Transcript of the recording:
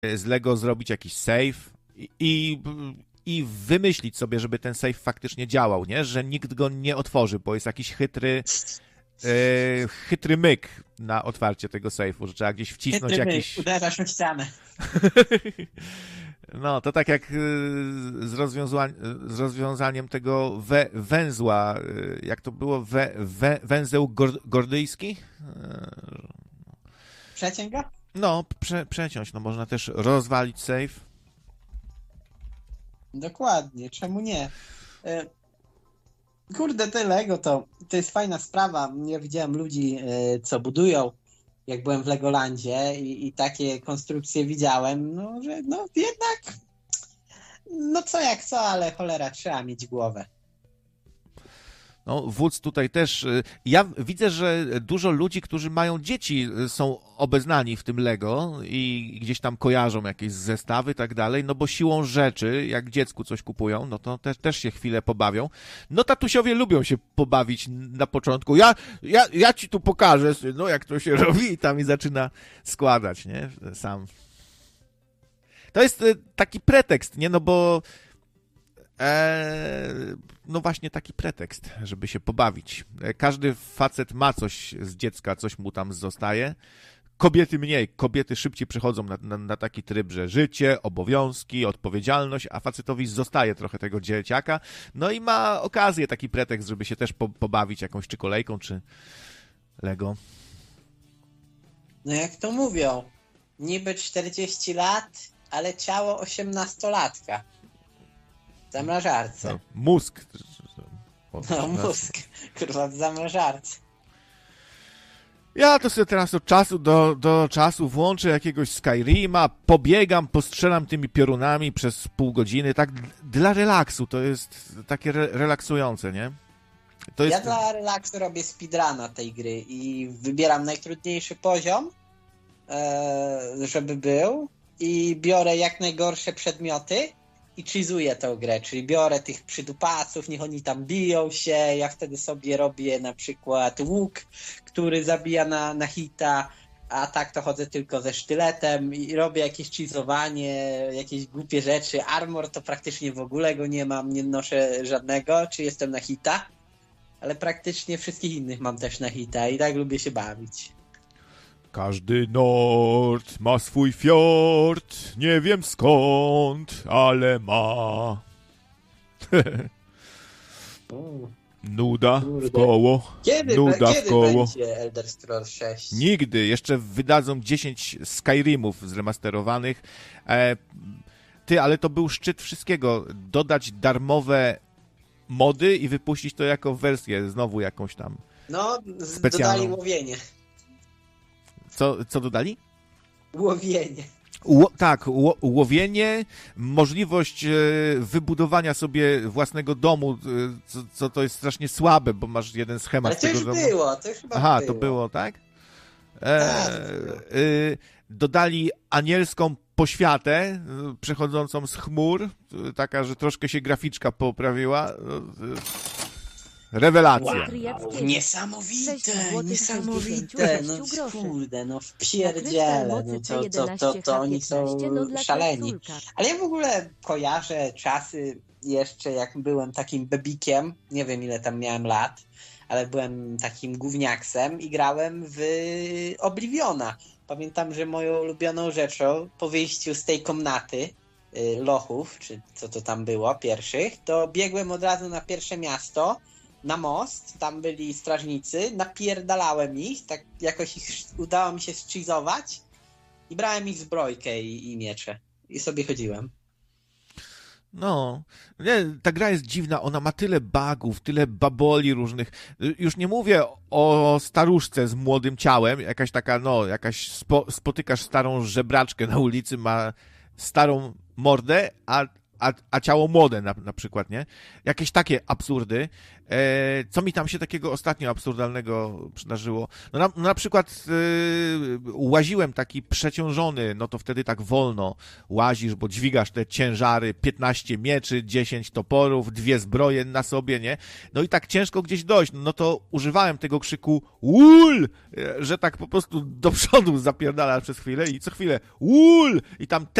z Lego zrobić jakiś save i wymyślić sobie, żeby ten save faktycznie działał, nie? Że nikt go nie otworzy, bo jest jakiś chytry myk na otwarcie tego safe'u, że trzeba gdzieś wcisnąć Chytry jakiś... myk, uderzasz w ścianę. No, to tak jak z rozwiązaniem tego węzła, jak to było? Węzeł gordyjski? Przeciąg go? No, przeciąć, no można też rozwalić save. Dokładnie, czemu nie? Kurde, te Lego to jest fajna sprawa. Ja widziałem ludzi, co budują, jak byłem w Legolandzie i takie konstrukcje widziałem, no, że no jednak, no co jak co, ale cholera, trzeba mieć głowę. No, wódz tutaj też. Ja widzę, że dużo ludzi, którzy mają dzieci, są obeznani w tym Lego i gdzieś tam kojarzą jakieś zestawy i tak dalej, no bo siłą rzeczy, jak dziecku coś kupują, no to też się chwilę pobawią. No tatusiowie lubią się pobawić na początku. Ja ci tu pokażę, no jak to się robi i tam i zaczyna składać, nie? Sam. To jest taki pretekst, nie? No bo no właśnie taki pretekst, żeby się pobawić. Każdy facet ma coś z dziecka, coś mu tam zostaje. Kobiety mniej. Kobiety szybciej przechodzą na taki tryb, że życie, obowiązki, odpowiedzialność, a facetowi zostaje trochę tego dzieciaka. No i ma okazję, taki pretekst, żeby się też pobawić jakąś czy kolejką, czy Lego. No jak to mówią, niby 40 lat, ale ciało 18-latka. W zamrażarce. No, mózg. No mózg, kurwa, w zamrażarce. Ja to sobie teraz od czasu do czasu włączę jakiegoś Skyrima, pobiegam, postrzelam tymi piorunami przez pół godziny, tak dla relaksu, to jest takie relaksujące, nie? To jest... Ja dla relaksu robię speedruna tej gry i wybieram najtrudniejszy poziom, żeby był, i biorę jak najgorsze przedmioty i cheezuję tę grę, czyli biorę tych przydupasów, niech oni tam biją się, ja wtedy sobie robię na przykład łuk, który zabija na hita, a tak to chodzę tylko ze sztyletem i robię jakieś cheezowanie, jakieś głupie rzeczy. Armor to praktycznie w ogóle go nie mam, nie noszę żadnego, czy jestem na hita, ale praktycznie wszystkich innych mam też na hita i tak lubię się bawić. Każdy nord ma swój fiord, nie wiem skąd, ale ma. Nuda w koło. Kiedy będzie Elder Scrolls 6? Nigdy. Jeszcze wydadzą 10 Skyrimów zremasterowanych. Ale to był szczyt wszystkiego. Dodać darmowe mody i wypuścić to jako wersję znowu jakąś tam specjalną. Dodali łowienie. Co dodali? Łowienie. Łowienie, możliwość wybudowania sobie własnego domu, co to jest strasznie słabe, bo masz jeden schemat. Ale to już było, to już chyba było. Aha, to było, tak? Dodali anielską poświatę przechodzącą z chmur, taka, że troszkę się graficzka poprawiła. Rewelacja. Wow, niesamowite, no kurde, no wpierdziele, no to oni są szaleni. Ale ja w ogóle kojarzę czasy jeszcze, jak byłem takim bebikiem, nie wiem ile tam miałem lat, ale byłem takim gówniaksem i grałem w Obliviona. Pamiętam, że moją ulubioną rzeczą po wyjściu z tej komnaty lochów, czy co to tam było, pierwszych, to biegłem od razu na pierwsze miasto, na most, tam byli strażnicy, napierdalałem ich, tak jakoś ich udało mi się zcheezować i brałem ich zbrojkę i miecze i sobie chodziłem. No, nie, ta gra jest dziwna, ona ma tyle bugów, tyle baboli różnych. Już nie mówię o staruszce z młodym ciałem, jakaś taka, spotykasz starą żebraczkę na ulicy, ma starą mordę, a ciało młode na przykład, nie? Jakieś takie absurdy. Co mi tam się takiego ostatnio absurdalnego przydarzyło? No na przykład łaziłem taki przeciążony, no to wtedy tak wolno łazisz, bo dźwigasz te ciężary, 15 mieczy, 10 toporów, 2 zbroje na sobie, nie? No i tak ciężko gdzieś dojść, no to używałem tego krzyku łul, że tak po prostu do przodu zapierdala przez chwilę i co chwilę łul i tam